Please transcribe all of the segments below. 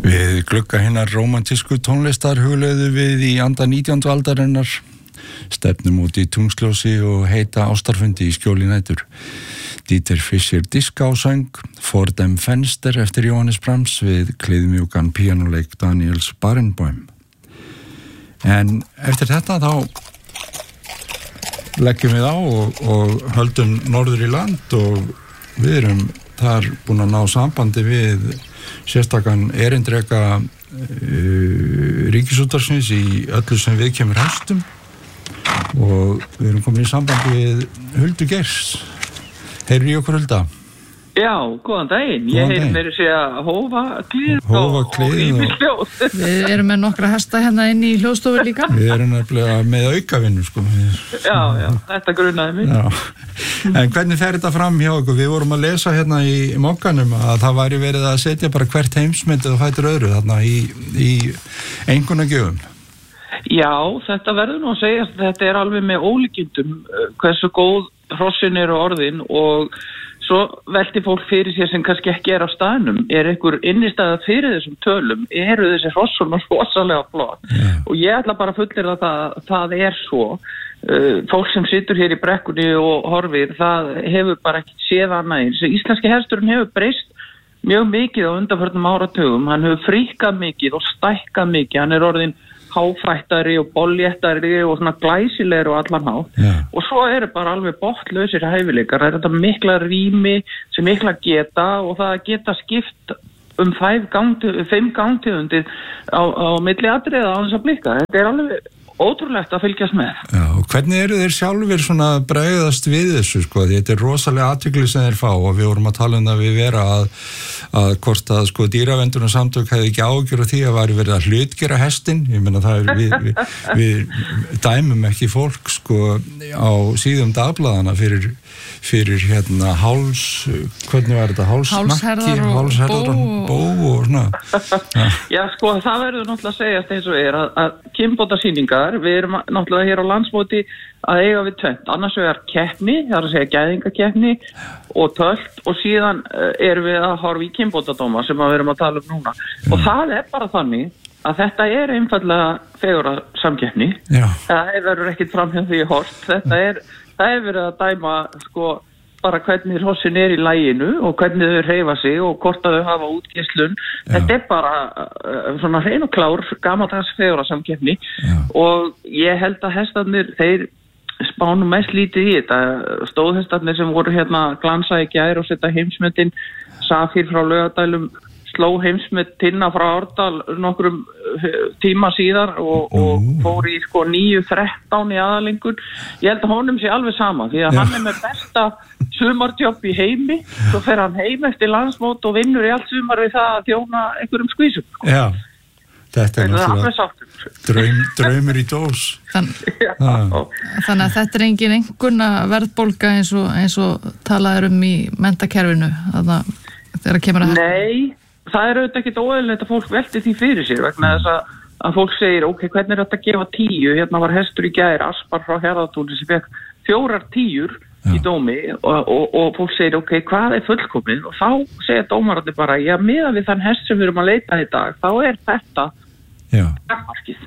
Við glugga hinnar rómantísku tónlistar hugleiðum við í anda 19. aldarinnar, stefnum út í tungsljósi og heita ástarfundi í skjóli nætur. Dieter Fischer diska á söng, For dem Fenster eftir Johannes Brahms við kliðmjúkan píanuleik Daniels Barenboim. En eftir þetta þá leggjum við á og höldum norður í land og við erum þar búin að ná sambandi við sérstakann erindreka Ríkisútvarpsins í öllu sem við kemur hestum og við erum komin í sambandi við Huldu Geirs. Heyrðu í okkur, Hulda? Já, góðan daginn. Ég heyri meira að segja hófaklið og íbilljóð. Við erum með nokkra hesta hérna inn í hljóðstofu líka. Við erum nefnilega með aukavinnu, sko. Já, þetta grunaði mig. Já. En hvernig fer þetta fram hjá okkur? Við vorum að lesa hérna í mokkanum að það væri verið að setja bara hvert heimsmyndið og fætur öðru þarna í einkunnagjöfum. Já, þetta verður nú að segja að þetta er alveg með ólíkindum hversu góð hrossin eru orðin og svo velti fólk fyrir sér sem kannski ekki er á staðnum. Er einhver innistæða fyrir þessum tölum? Eru þessi hrossun rosalega flott? Og ég ætla bara að fullyrða að það er svo. Fólk sem situr hér í brekkunni og horfir, það hefur bara ekki séð annað eins. Íslenski hesturinn hefur breyst mjög mikið á undanförnum áratugum. Hann hefur fríkað mikið og stækkað mikið. Hann er orðinn háfrættari og bolléttari og svona glæsilegri og allan hátt. Og svo eru bara alveg botnlausir hæfileikar. Það er þetta mikla rými sem mikla geta og það geta skipt 5 gangtegundir á milli atriða á þess að blikka. Þetta er alveg ótrúlegt að fylgjast með. Já, og hvernig eru þeir sjálfur svona bregðast við þessu, sko? Þetta er rosalega athygli sem þeir fá og við vorum að tala um það við vera að hvort að sko dýravendurinn samtök hefði ekki ágjör af því að væri verið að hlutgera hestinn. Ég meina það er við dæmum ekki fólk sko á síðum dagblaðana fyrir hérna hvernig var þetta? Hálsherðar og bó og svona. Já, sko það verður náttúrulega að segjast eins og er að kynbótasýningar, við erum náttúrulega hér á landsmóti að eiga við tvennt. Annars vegar keppni, það er að segja gæðingakeppni og tölt og síðan erum við að horfa í kynbótadóma sem við erum að tala um núna. Og það er bara þannig að þetta er einfaldlega fegurðarsamkeppni. Það verður ekkert framhjá því horft. Það er verið að dæma sko bara hvernig hrossin er í laginu og hvernig þau hreyfa sig og hvort að þau hafa útgeislun. Þetta er bara svona hrein og klár gamaldags fegurðarsamkeppni og ég held að hestarnir, þeir spánum mest lítið í þetta. Stóðhestarnir sem voru hérna glansa í gær og setja heimsmetin, Safír frá Laugardælum sló heimsmet Tinna frá Árdal nokkrum tíma síðar og fór í sko 9-13 í aðalengur. Ég held að honum sé alveg sama því að hann er með besta sumarjobb í heimi, svo fer hann heim eftir landsmót og vinnur í allt sumar við það að þjóna einhverjum skvísum. Já, þetta er náttúrulega draumur í dós. Þannig að þetta er engin einhverna verðbólga eins og talað í menntakerfinu þegar kemur að þetta. Nei, það er auðvitað ekkert óeðlilegt að fólk velti því fyrir sér vegna þess að fólk segir, ok, hvernig er þetta að gefa 10? Hérna var hestur í gær, Aspar frá Hjarðartúni sem fekk 4 10 í dómi og fólk segir, ok, hvað er fullkomið? Og þá segir dómararnir bara, já, miðað við þann hest sem við erum að leita í dag, þá er þetta markið.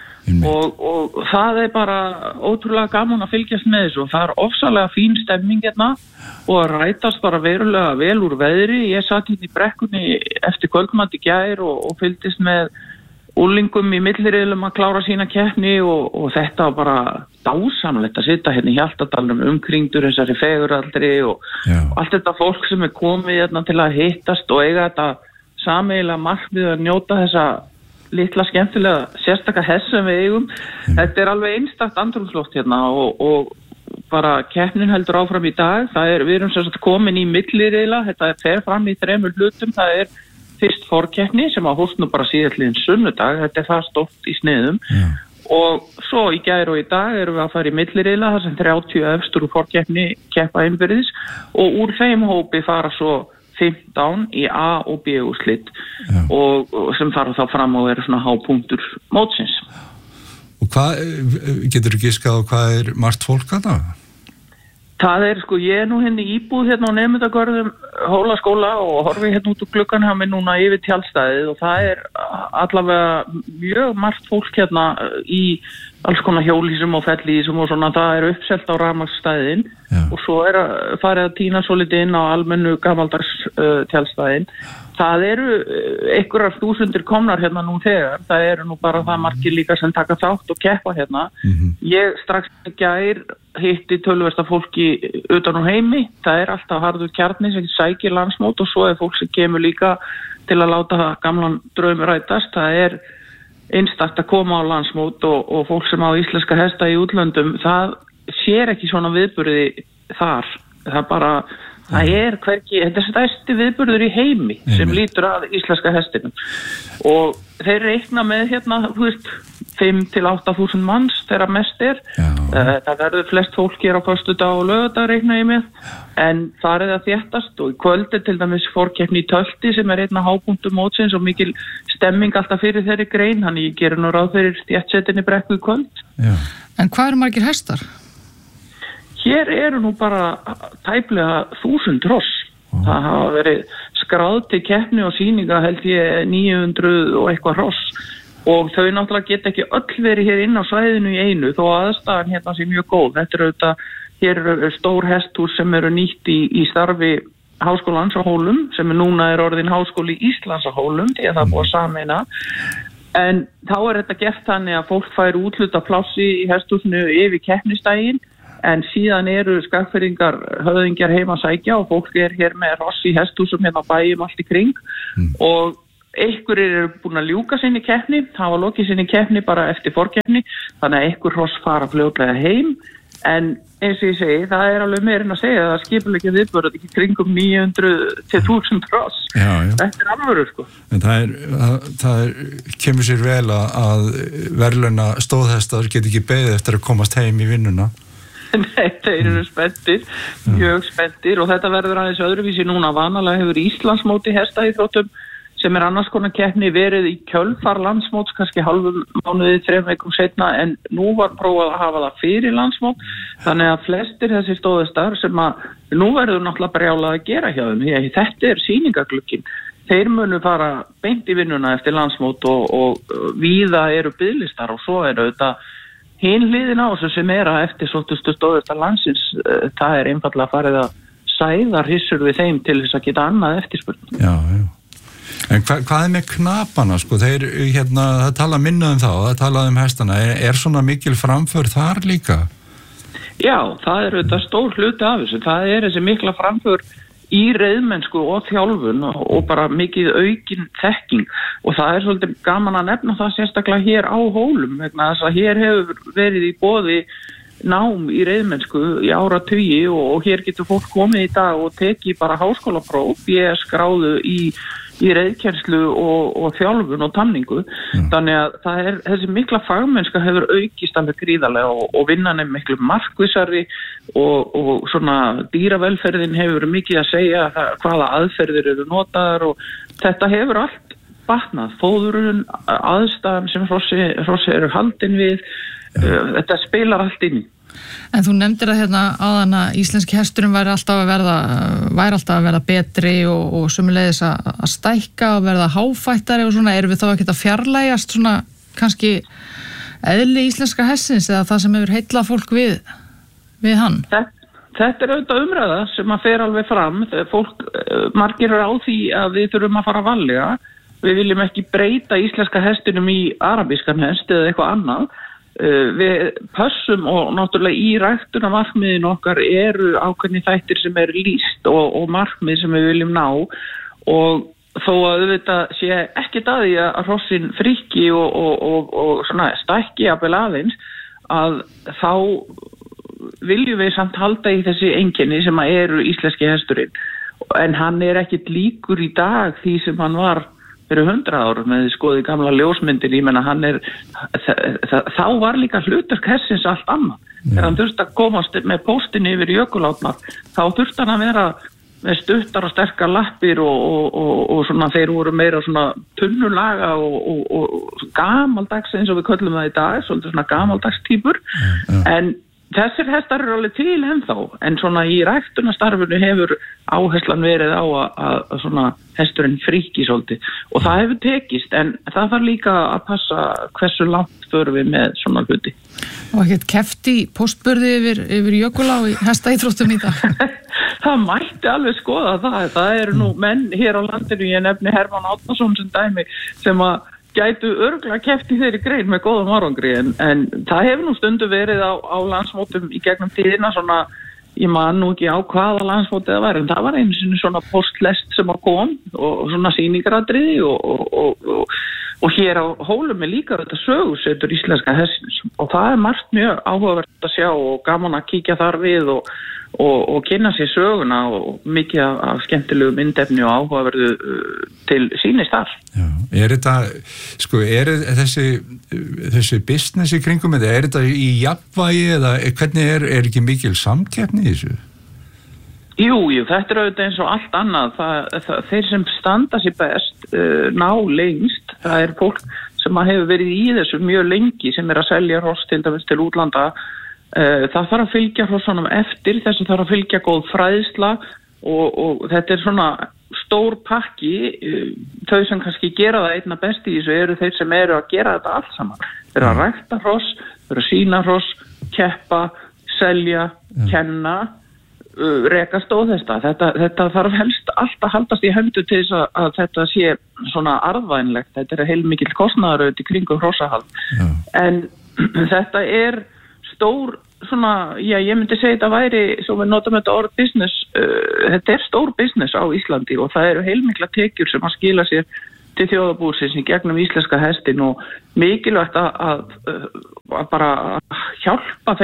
Og það er bara ótrúlega gaman að fylgjast með þessu og það er ofsalega fín stemming hérna og að rætast bara verulega vel úr veðri. Ég satt hérna í brekkunni eftir kvöldmat í gær og fylgdist með úlingum í milliriðlum að klára sína keppni og þetta var bara dásamlegt að sitja hérna í Hjaltadalnum umkringdur þessari feguraldri og allt þetta fólk sem er komið hérna til að hittast og eiga þetta sameiginlega markmið að njóta þessa litla skemmtilega sérstaka hest sem við eigum. Þetta er alveg einstakt andrúmsloft hérna og bara keppnin heldur áfram í dag. Við erum sem sagt komin í milliriðla, þetta fer fram í 3 hlutum. Það er fyrst forkeppni sem að hóst nú bara síðastliðin sunnudag, þetta er það stórt í sniðum og svo í gær og í dag erum við að fara í milliriðla þar sem 30 efstur úr forkeppni keppa innbyrðis og úr þeim hópi fara svo 15 í A og B úrslit og sem fara þá fram og eru svona hápunktur mótsins. Og hvað, getur þú giskað á hvað er margt fólk að það? Það sko, ég nú henni íbúð hérna á Nemendagörðum Hólaskóla og horfi hérna út úr gluggan hjá mig núna yfir tjaldstæðið og það allavega mjög margt fólk hérna í alls konar hjólísum og fellísum og svona, það uppselt á rafmagnsstæðin og svo farið að tína svolítið inn á almennu gamaldags tjaldstæðin. Það einhverjar þúsundir komnar hérna nú þegar, það nú bara það margir líka sem taka þátt og keppa hérna. Ég strax í gær hitti töluvert af fólki utan úr heimi, það alltaf harður kjarni sem sækir landsmót og svo fólk sem kemur líka til að láta gamlan draum rætast, það einstakt að koma á landsmót og fólk sem á íslenska hesta í útlöndum, það sér ekki svona viðburði þar, það bara það hvergi, þetta stærsti viðburður í heimi sem lítur að íslenska hestinum og þeir reikna með hérna, 5 til 8.000 manns þegar mest það verður flest fólk hér á föstudag og laugardag reikna ég með en það að þéttast og í kvöld til dæmis fórkeppni í tölti sem einn af hápunktum mótsins og mikil stemming alltaf fyrir þeirri grein, hann ég gerir nú ráð fyrir þéttsetinni Brekku í kvöld. En hvað margir hestar? Hér nú bara tæplega 1000 hross. Það hafa verið skráð til keppni og sýninga held ég 900 og eitthvað hross og þau náttúrulega geta ekki öll verið hér inn á svæðinu í einu þó aðstæðan hérna sé mjög góð. Þetta auðvitað, hér stór hesthús sem nýtt í starfi Háskólans á Hólum sem núna orðin Háskóli Íslands á Hólum því að það búið að sameina. En þá þetta gert þannig að fólk fær útluta plássi í hesthúsinu yfir keppnisdaginn en síðan skagfirðingar höfðingjar heima að sækja og fólk hér með hross í hesthúsum hérna bæjum allt í kring og einhverjir búin að ljúka sinni keppni, hafa lokið sinni keppni bara eftir fórkeppni, þannig að einhver hross fara fljótlega heim en eins og ég segi, það alveg meira en að segja það skipulegja viðburð ekki kringum 900 til 1000 hross. Þetta alvöru sko. En það kemur sér vel að verðlauna stóðhestar get ekki beðið eftir að komast heim í vinnuna. Nei, þeir spenntir, mjög spenntir og þetta verður aðeins öðruvísi núna. Vanalega hefur Íslandsmóti hestaíþróttum sem annars konar keppni verið í kjölfar landsmóts, kannski hálfum mánuði, 3 vikum seinna en nú var prófað að hafa það fyrir landsmót. Þannig að flestir þessi stóðhestar sem nú verður náttúrulega brjálað að gera hjá þeim. Þetta sýningagluginn. Þeir munu fara beint í vinnuna eftir landsmót og víða biðlistar og svo auðvitað hinn hliðin á þessu sem að eftir svolítustu stóðhestar landsins, það einfaldlega farið að sæða hrissur við þeim til þess að geta annað eftirspurn. Já. En hvað með knapana, sko? Þeir, það tala minna um það tala um hestana. Svona mikil framför þar líka? Já, það auðvitað stór hluti af þessu. Það þessi mikla framför í reiðmennsku og þjálfun og bara mikið aukin þekking og það svolítið gaman að nefna það sérstaklega hér á Hólum vegna þess að hér hefur verið í boði nám í reiðmennsku í áratugi og hér getur fólk komið í dag og tekið bara háskólapróf, BS-gráðu í reiðkennslu og þjálfun og tamningu. Þannig að það þessi mikla fagmennska hefur aukist alveg gríðarlega og vinnan miklu markvissari og svona dýravelferðin hefur mikið að segja hvaða aðferðir eru notaðar og þetta hefur allt batnað. Fóðurinn, aðstæðan sem hrossi eru haldin við, þetta spilar allt inn. En þú nefndir að áðan að íslenski hesturinn væri alltaf að verða betri og sömuleiðis að stækka og verða háfættari og svona, erum við þá ekki að fjarlægjast svona kannski eðli íslenska hestsins eða það sem hefur heillað fólk við hann? Þetta auðvitað umræða sem að fer alveg fram, fólk margir á því að við þurfum að fara varlega, við viljum ekki breyta íslenska hestinum í arabískan hest eða eitthvað annað. Við pössum og náttúrulega í ræktunarmarkmiðin okkar eru ákveðni þættir sem lýst og markmið sem við viljum ná og þó að auðvitað sé ekkert að því að hrossin fríki og svona stækki aðeins að þá viljum við samt halda í þessi einkenni sem eru íslenski hesturinn en hann ekkert líkur í dag því sem hann var fyrir 100 árum með skoði gamla ljósmyndir, ég menna hann þá var líka hlutverk hestsins allt annað. Þegar hann þurfti að komast með póstinni yfir jökulátnar, þá þurfti hann að vera með stuttar og sterkar lappir og svona þeir voru meira svona tunnulaga og gamaldags eins og við köllum það í dag, svolítið svona gamaldags týpur, en þessir hestar eru alveg til ennþá, en svona í ræktunarstarfinu hefur áherslan verið á að svona hesturinn fríki svolítið og það hefur tekist, en það þarf líka að passa hversu langt förum við með svona hluti. Og ekkert keppt í póstburði yfir Jökulá í hestaíþróttum í dag? Það mætti alveg skoða það eru nú menn hér á landinu, ég nefni Hermann Árnason sem dæmi, sem að gætu örglega keppt í þeirri grein með góðum árangri, en það hefur nú stundu verið á landsmótum í gegnum tíðina, svona, ég man nú ekki á hvaða landsmótið það var, en það var einu sinni svona postlest sem að kom og svona sýningaratriði og hér á Hólum líka þetta sögusetur íslenska hestsins og það margt mjög áhugavert að sjá og gaman að kíkja þar við og kynna sér söguna og mikið af skemmtilegu myndefni og áhugaverðu til sýnist þar. Já, þetta, sko, þessi business í kringum þetta, þetta í jafnvægi eða hvernig er ekki mikil samkeppni í þessu? Jú, þetta auðvitað eins og allt annað, þeir sem standa sér best ná lengst, það fólk sem hefur verið í þessu mjög lengi sem að selja hross til dæmis til útlanda. Það þarf að fylgja hrossunum eftir, þess að þarf að fylgja góð fræðsla og þetta svona stór pakki, þau sem kannski gera það einna best í þessu eru þeir sem eru að gera þetta allt saman. Þeir eru að rækta hross, þeir eru að sýna hross, keppa, selja, kenna, reka stóðhesta. Þetta þarf helst allt að haldast í hendur til þess að þetta sé svona arðvænlegt. Þetta heilmikill kostnaður í kringum hrossahald. En þetta stór svona, ég myndi segja þetta væri, svo við notum þetta orð business, þetta stór business á Íslandi og það eru heilmikla tekjur sem að skila sér til þjóðarbúsins í gegnum íslenska hestin og mikilvægt að bara hjálpa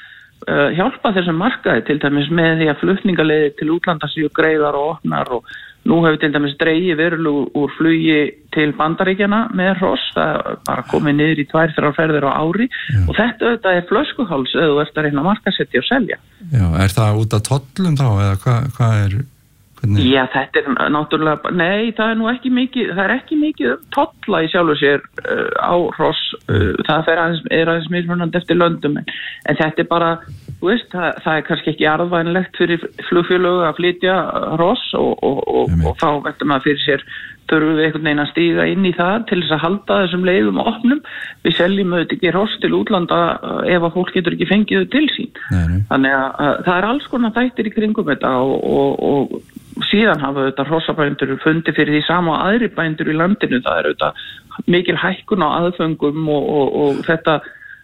þessum markaði til dæmis með því að flutningaleiðir til útlanda séu greiðar og opnar og nú hefur til dæmis dregið verulega úr flugi til Bandaríkjana með hross, það bara komið niður í 2-3 ferðir á ári og þetta flöskuháls eða þú ert að reyna að markaðsetja og selja. Já, það út af tollum þá eða hvað hvernig? Já, þetta náttúrulega, nei, það nú ekki mikið tolla í sjálfu sér á hross, það aðeins mismunandi eftir löndum, en þetta bara, þú veist, það kannski ekki arðvænlegt fyrir flugfélög að flytja hross og þá veldur maður fyrir sér, þurfum við einhvern veginn að stíga inn í það til þess að halda þessum leiðum opnum. Við seljum auðvitað ekki hross til útlanda ef að fólk getur ekki fengið þau til sín. Þannig að það alls konar þættir í kringum þetta og síðan hafa auðvitað hrossabændur fundið fyrir því sama aðri bændur í landinu. Það auðvitað mikil hækkun á aðföngum og þetta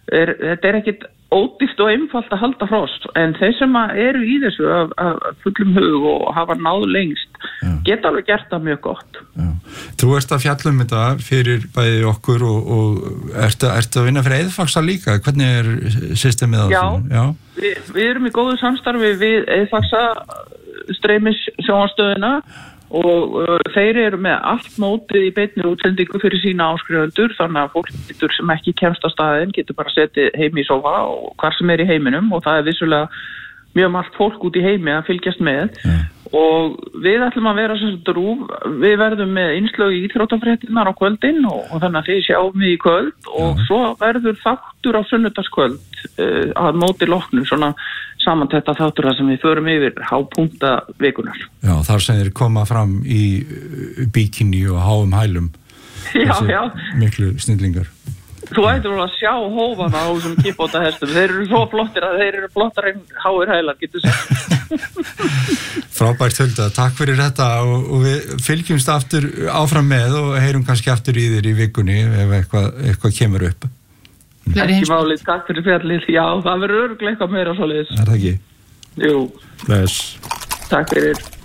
ekkit ódýrt og einfalt að halda hross, en þeir sem eru í þessu af fullum hug og hafa náð lengst geta alveg gert það mjög gott. Þú ert að fjalla þetta fyrir bæði okkur og ert að vinna fyrir Eiðfaxa líka, hvernig systemið á þessu? Já, við erum í góðu samstarfi við Eiðfaxa streymis sjónvarpsstöðina og þeir eru með allt mótið í beinni útsendingu fyrir sína áskrifendur, þannig að fólk sem ekki kemst á staðinn getur bara setið heim í sófa og hvar sem í heiminum og það vissulega mjög margt fólk út í heimi að fylgjast með og við ætlum að vera sem sagt RÚV, við verðum með innslög í íþróttafréttirnar á kvöldin og þannig að þið sjáum við í kvöld og svo verður þáttur á sunnudagskvöld að móti loknum, svona samantetta þáttur þar sem við förum yfir hápunkta vikunar. Já, þar sem þeir koma fram í bikini og háum hælum. Já. Miklu snillingar. Þú ættir að sjá hófana á þessum kippóta hestum. Þeir eru svo flottir að þeir eru flottar en háir hælar, getur sagt. Frábært Hulda, takk fyrir þetta og við fylgjumst aftur áfram með og heyrum kannski aftur í þér í vikunni ef eitthvað kemur upp. Ekki málið, takk fyrir fjallið. Já, það verður örugglega eitthvað meira svoleiðis. Er það ekki? Jú. Bless. Takk fyrir.